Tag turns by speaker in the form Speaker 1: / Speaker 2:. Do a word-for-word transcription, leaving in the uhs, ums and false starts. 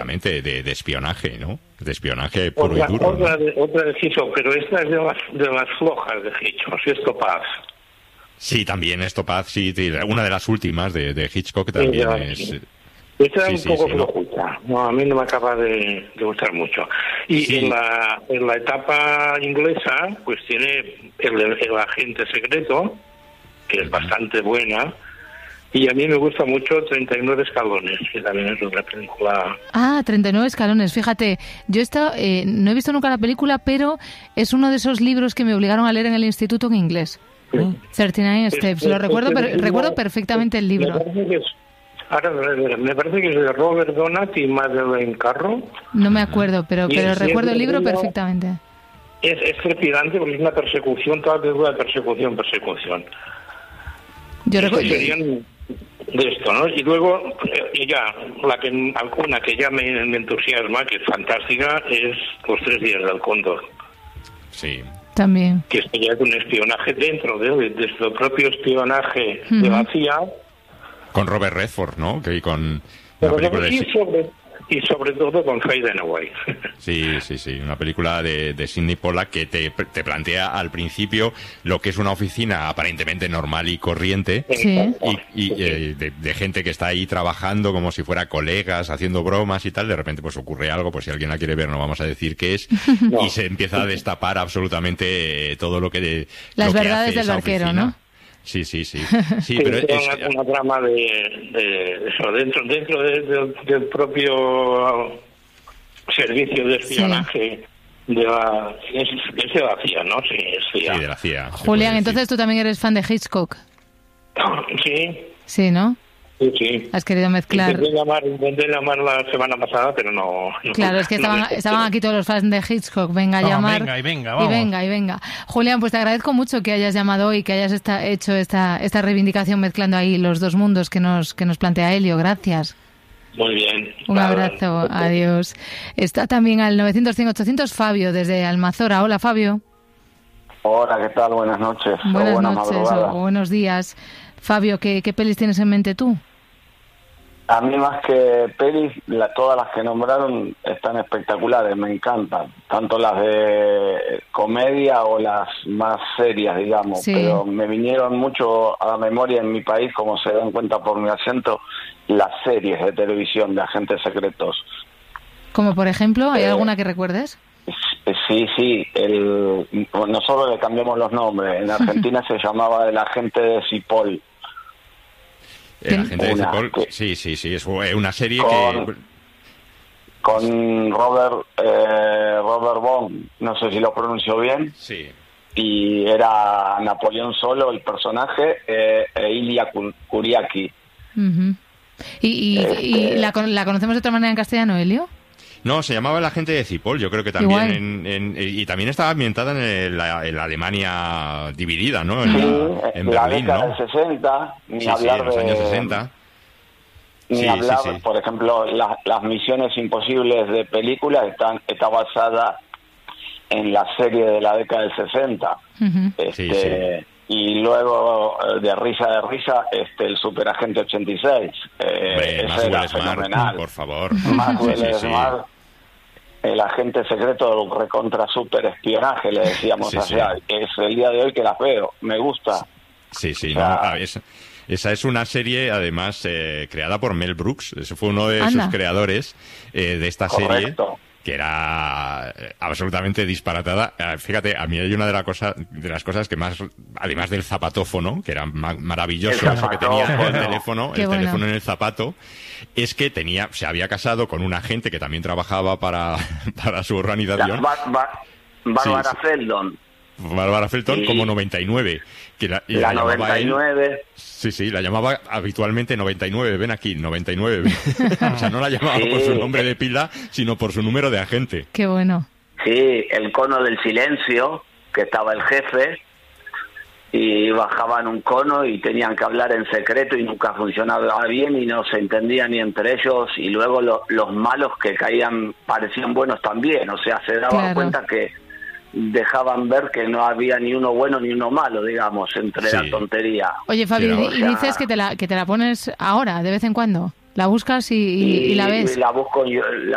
Speaker 1: efectivamente, de, de espionaje, ¿no? De espionaje puro
Speaker 2: otra,
Speaker 1: y duro.
Speaker 2: Otra,
Speaker 1: ¿no?
Speaker 2: de, otra de Hitchcock, pero esta es de las, de las flojas de Hitchcock, si es Topaz.
Speaker 1: Sí, también es Topaz, sí, una de las últimas de, de Hitchcock también
Speaker 2: sí,
Speaker 1: es...
Speaker 2: Esta
Speaker 1: sí,
Speaker 2: es
Speaker 1: sí,
Speaker 2: un poco
Speaker 1: sí, ¿no?
Speaker 2: flojucha, no, a mí no me acaba de, de gustar mucho. Y
Speaker 1: Sí.
Speaker 2: en la en la etapa inglesa, pues tiene el, el agente secreto, que es uh-huh. bastante buena, y a mí me gusta mucho treinta y nueve escalones, que también es otra película...
Speaker 3: Ah, treinta y nueve escalones, fíjate, yo esta, eh, no he visto nunca la película, pero es uno de esos libros que me obligaron a leer en el instituto en inglés. Sí. treinta y nueve Steps, lo recuerdo, per, recuerdo perfectamente el libro.
Speaker 2: Ahora, me parece que es de Robert Donat y Madeleine Carro.
Speaker 3: No me acuerdo, pero, pero
Speaker 2: es,
Speaker 3: recuerdo
Speaker 2: es
Speaker 3: el libro
Speaker 2: libro,
Speaker 3: perfectamente.
Speaker 2: Es, es trepidante porque es una persecución, toda película de persecución, persecución.
Speaker 3: Yo recuerdo...
Speaker 2: Serían de esto, ¿no? Y luego, y ya, la que, alguna que ya me, me entusiasma, que es fantástica, es Los tres días del cóndor.
Speaker 1: Sí.
Speaker 3: También.
Speaker 2: Que sería un espionaje dentro de, de, de su propio espionaje uh-huh. de la C I A.
Speaker 1: Con Robert Redford, ¿no? Que con
Speaker 2: una película de... y, sobre, y sobre todo con Faye Dunaway.
Speaker 1: Sí, sí, sí. Una película de, de Sidney Pollack que te, te plantea al principio lo que es una oficina aparentemente normal y corriente.
Speaker 3: Sí.
Speaker 1: Y, y eh, de, de gente que está ahí trabajando como si fuera colegas, haciendo bromas y tal. De repente pues ocurre algo, pues si alguien la quiere ver no vamos a decir qué es. No. Y se empieza a destapar absolutamente todo lo que... De,
Speaker 3: Las
Speaker 1: lo que
Speaker 3: verdades
Speaker 1: hace
Speaker 3: del
Speaker 1: esa
Speaker 3: barquero,
Speaker 1: oficina.
Speaker 3: ¿no?
Speaker 1: Sí, sí, sí. Sí,
Speaker 2: sí
Speaker 1: pero
Speaker 2: es
Speaker 1: es
Speaker 2: una, una trama de, de eso, dentro dentro de, de, del propio servicio de espionaje sí. de la es, es de la C I A, ¿no? Sí, es C I A.
Speaker 1: Sí, de la C I A.
Speaker 3: Julián, entonces tú también eres fan de Hitchcock.
Speaker 2: Sí.
Speaker 3: Sí, ¿no?
Speaker 2: Sí, sí.
Speaker 3: Has querido mezclar...
Speaker 2: Intenté llamar, intenté llamar la semana pasada, pero no... no
Speaker 3: claro, es que estaban, no estaban aquí todos los fans de Hitchcock. Venga a no, llamar...
Speaker 4: Venga, y venga, vamos.
Speaker 3: Y venga, y venga. Julián, pues te agradezco mucho que hayas llamado hoy, que hayas esta, hecho esta, esta reivindicación mezclando ahí los dos mundos que nos, que nos plantea Elio. Gracias.
Speaker 2: Muy bien.
Speaker 3: Un claro. abrazo. Adiós. Está también al nueve cero cero, ocho cero cero Fabio, desde Almazora. Hola, Fabio.
Speaker 5: Hola, ¿qué tal? Buenas noches.
Speaker 3: Buenas
Speaker 5: o buenas
Speaker 3: noches
Speaker 5: madrugadas.
Speaker 3: o buenos días. Fabio, ¿qué, qué pelis tienes en mente tú?
Speaker 5: A mí más que pelis, la, todas las que nombraron están espectaculares, me encantan. Tanto las de comedia o las más serias, digamos.
Speaker 3: Sí.
Speaker 5: Pero me vinieron mucho a la memoria en mi país, como se dan cuenta por mi acento, las series de televisión de agentes secretos.
Speaker 3: Como por ejemplo, ¿hay
Speaker 5: eh,
Speaker 3: alguna que recuerdes?
Speaker 5: Sí, sí. El, nosotros le cambiamos los nombres. En Argentina se llamaba El agente de Cipoll.
Speaker 1: El agente de
Speaker 5: una,
Speaker 1: Cipoll,
Speaker 5: que,
Speaker 1: sí, sí, sí, es una serie
Speaker 5: con,
Speaker 1: que...
Speaker 5: Con Robert eh, Robert Bond, no sé si lo pronuncio bien.
Speaker 1: Sí.
Speaker 5: Y era Napoleón Solo, el personaje, eh, e Ilya Kuriaki.
Speaker 3: Uh-huh. ¿Y, y, este... y la, la conocemos de otra manera en castellano, Elio?
Speaker 1: No, se llamaba El agente de Cipoll, yo creo que también en, en, y también estaba ambientada en, el, en la Alemania dividida, ¿no? En,
Speaker 5: sí,
Speaker 1: la, en
Speaker 5: la
Speaker 1: Berlín,
Speaker 5: década
Speaker 1: ¿no?
Speaker 5: del sesenta, ni
Speaker 1: sí,
Speaker 5: hablar
Speaker 1: sí, en los
Speaker 5: de,
Speaker 1: años sesenta.
Speaker 5: Ni
Speaker 1: sí,
Speaker 5: hablar,
Speaker 1: sí, sí.
Speaker 5: por ejemplo, la, las Misiones Imposibles de películas están está basada en la serie de la década del sesenta.
Speaker 3: Uh-huh.
Speaker 5: Este,
Speaker 1: sí, sí.
Speaker 5: Y luego, de risa de risa, este el Superagente ochenta y seis. Eh,
Speaker 1: Hombre,
Speaker 5: ese era
Speaker 1: Maxwell
Speaker 5: fenomenal.
Speaker 1: Smart, por favor.
Speaker 5: Maxwell
Speaker 1: sí, sí,
Speaker 5: Smart, sí. El agente secreto recontra super espionaje, le decíamos
Speaker 1: sí,
Speaker 5: allá.
Speaker 1: sí.
Speaker 5: Es el día de hoy que las veo, me gusta.
Speaker 1: Sí, sí,
Speaker 5: o sea,
Speaker 1: no, ah, es, esa es una serie, además, eh, creada por Mel Brooks. Ese fue uno de
Speaker 3: Anda.
Speaker 1: sus creadores eh, de esta
Speaker 5: correcto.
Speaker 1: serie, que era absolutamente disparatada. Fíjate, a mí hay una de, la cosa, de las cosas que más, además del zapatófono, que era ma- maravilloso, eso que tenía el teléfono,
Speaker 3: Qué
Speaker 1: el
Speaker 3: bueno.
Speaker 1: teléfono en el zapato, es que tenía, se había casado con un agente que también trabajaba para, para su organización.
Speaker 5: La, ba, ba, Bárbara
Speaker 1: Sí, sí.
Speaker 5: Feldon.
Speaker 1: Bárbara Felton,
Speaker 5: Sí.
Speaker 1: como noventa y nueve. Que la, y
Speaker 5: La
Speaker 1: llamaba
Speaker 5: noventa y nueve.
Speaker 1: él- sí, sí, la llamaba habitualmente noventa y nueve. Ven aquí, noventa y nueve. O sea, no la llamaba
Speaker 5: Sí.
Speaker 1: por su nombre de pila, sino por su número de agente.
Speaker 3: Qué bueno.
Speaker 5: Sí, el cono del silencio, que estaba el jefe, y bajaban un cono y tenían que hablar en secreto y nunca funcionaba bien y no se entendían ni entre ellos, y luego lo, los malos que caían parecían buenos también, o sea, se daban
Speaker 3: Claro.
Speaker 5: cuenta que dejaban ver que no había ni uno bueno ni uno malo, digamos, entre
Speaker 1: Sí.
Speaker 5: la tontería.
Speaker 3: Oye, Fabio,
Speaker 1: Sí,
Speaker 3: y,
Speaker 5: o
Speaker 3: y
Speaker 5: sea-
Speaker 3: dices que te, la, que te la pones ahora, de vez en cuando. La buscas y, y, y la ves.
Speaker 5: Y la busco yo,